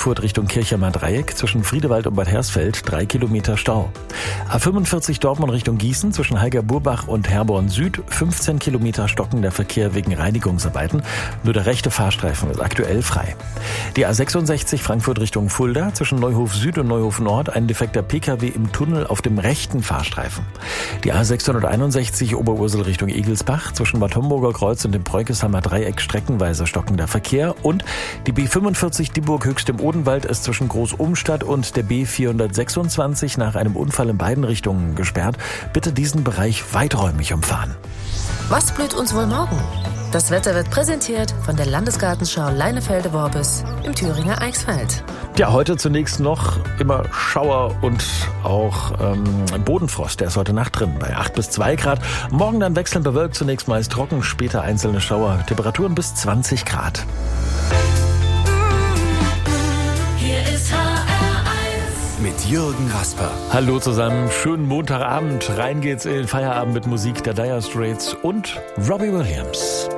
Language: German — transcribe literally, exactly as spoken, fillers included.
Frankfurt Richtung Kirchheimer Dreieck zwischen Friedewald und Bad Hersfeld drei Kilometer Stau. A fünfundvierzig Dortmund Richtung Gießen zwischen Heiger-Burbach und Herborn Süd fünfzehn Kilometer stockender Verkehr wegen Reinigungsarbeiten. Nur der rechte Fahrstreifen ist aktuell frei. Die A sechsundsechzig Frankfurt Richtung Fulda zwischen Neuhof Süd und Neuhof Nord ein defekter Pkw im Tunnel auf dem rechten Fahrstreifen. Die A sechshunderteinundsechzig Oberursel Richtung Egelsbach zwischen Bad Homburger Kreuz und dem Preukesheimer Dreieck streckenweise stockender Verkehr und die B fünfundvierzig Dieburg-Höchst im Odenwald ist zwischen Groß-Umstadt und der B vierhundertsechsundzwanzig nach einem Unfall in beiden Richtungen gesperrt. Bitte diesen Bereich weiträumig umfahren. Was blüht uns wohl morgen? Das Wetter wird präsentiert von der Landesgartenschau Leinefelde-Worbis im Thüringer Eichsfeld. Ja, heute zunächst noch immer Schauer und auch ähm, Bodenfrost. Der ist heute Nacht drin bei acht bis zwei Grad. Morgen dann wechselnd bewölkt, zunächst meist trocken, später einzelne Schauer. Temperaturen bis zwanzig Grad. Hier ist H R eins mit Jürgen Rasper. Hallo zusammen, schönen Montagabend. Rein geht's in den Feierabend mit Musik der Dire Straits und Robbie Williams.